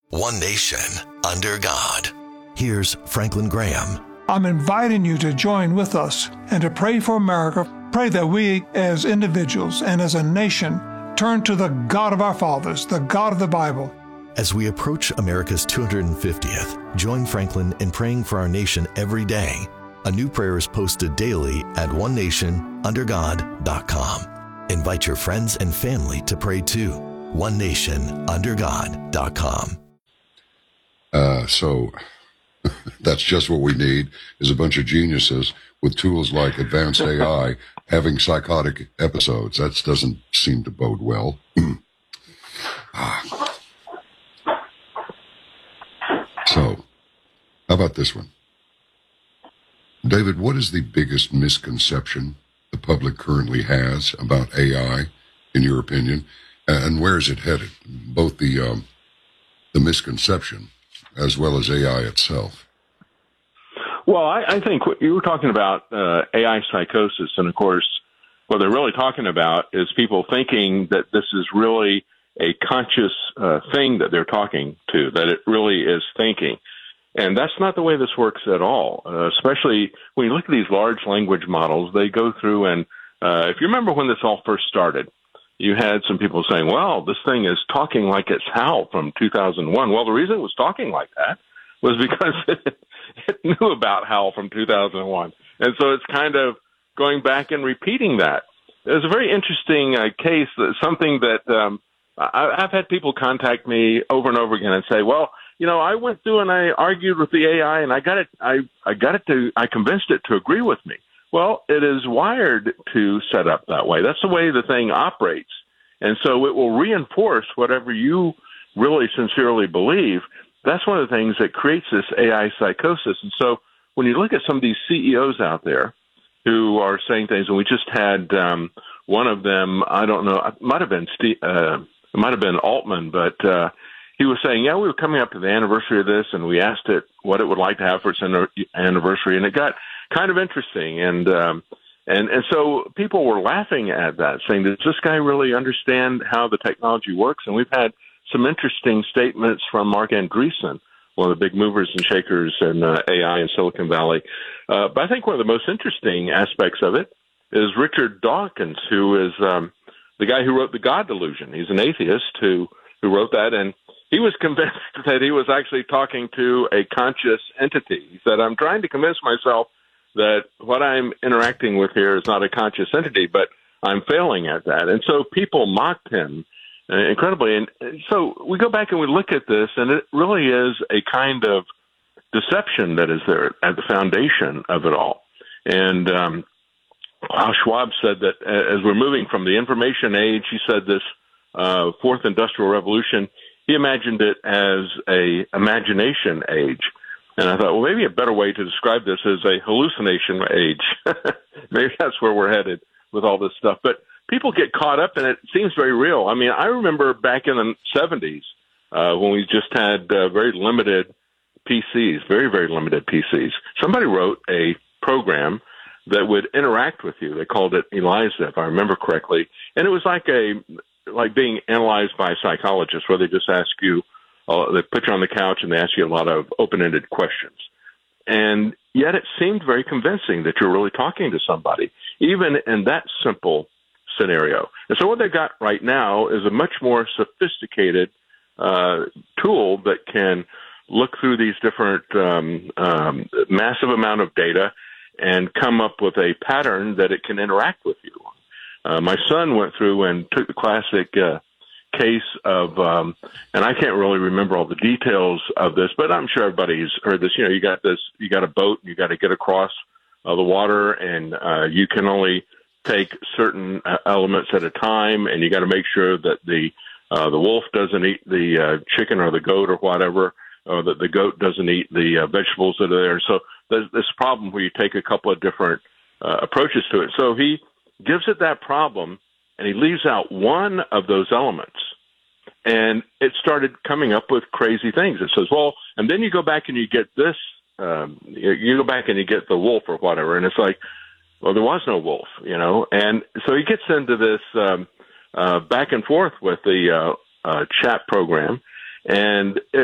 One nation, under God. Here's Franklin Graham. I'm inviting you to join with us and to pray for America. Pray that we as individuals and as a nation turn to the God of our fathers, the God of the Bible. As we approach America's 250th, join Franklin in praying for our nation every day. A new prayer is posted daily at onenationundergod.com. Invite your friends and family to pray too. onenationundergod.com. So that's just what we need, is a bunch of geniuses with tools like advanced AI having psychotic episodes. That doesn't seem to bode well. So, how about this one? David, what is the biggest misconception the public currently has about AI, in your opinion, and where is it headed? Both the misconception as well as AI itself. Well, I think what you were talking about AI psychosis, and of course, what they're really talking about is people thinking that this is really a conscious thing that they're talking to, that it really is thinking. And that's not the way this works at all, especially when you look at these large language models. They go through and if you remember when this all first started, you had some people saying, well, this thing is talking like it's HAL from 2001. Well, the reason it was talking like that was because it knew about HAL from 2001. And so it's kind of going back and repeating that. There's a very interesting case, something that I've had people contact me over and over again and say, well, you know, I went through and I argued with the AI and I convinced it to agree with me. Well, it is wired to set up that way. That's the way the thing operates. And so it will reinforce whatever you really sincerely believe. That's one of the things that creates this AI psychosis. And so when you look at some of these CEOs out there who are saying things, and we just had one of them, I don't know, it might have been Altman, but he was saying, yeah, we were coming up to the anniversary of this, and we asked it what it would like to have for its anniversary, and it got kind of interesting. And so people were laughing at that, saying, does this guy really understand how the technology works? And we've had some interesting statements from Mark Andreessen, one of the big movers and shakers in AI in Silicon Valley. But I think one of the most interesting aspects of it is Richard Dawkins, who is the guy who wrote The God Delusion. He's an atheist who wrote that, and he was convinced that he was actually talking to a conscious entity. He said, I'm trying to convince myself that what I'm interacting with here is not a conscious entity, but I'm failing at that. And so people mocked him incredibly. And so we go back and we look at this, and it really is a kind of deception that is there at the foundation of it all. And Klaus Schwab said that as we're moving from the information age, he said this fourth industrial revolution, he imagined it as a imagination age. And I thought, well, maybe a better way to describe this is a hallucination age. Maybe that's where we're headed with all this stuff. But people get caught up, and it seems very real. I mean, I remember back in the 70s when we just had very limited PCs, very, very limited PCs. Somebody wrote a program that would interact with you. They called it ELIZA, if I remember correctly. And it was like being analyzed by a psychologist, where they just ask you, they put you on the couch and they ask you a lot of open-ended questions. And yet it seemed very convincing that you're really talking to somebody, even in that simple scenario. And so what they've got right now is a much more sophisticated tool that can look through these different massive amount of data and come up with a pattern that it can interact with you. My son went through and took the classic case of, and I can't really remember all the details of this, but I'm sure everybody's heard this. You know, you got a boat, and you got to get across the water, and you can only take certain elements at a time, and you got to make sure that the wolf doesn't eat the chicken or the goat or whatever, or that the goat doesn't eat the vegetables that are there. So there's this problem where you take a couple of different approaches to it. So he gives it that problem, and he leaves out one of those elements. And it started coming up with crazy things. It says, well, and then you go back and you get this, you go back and you get the wolf or whatever. And it's like, well, there was no wolf, you know. And so he gets into this back and forth with the chat program. And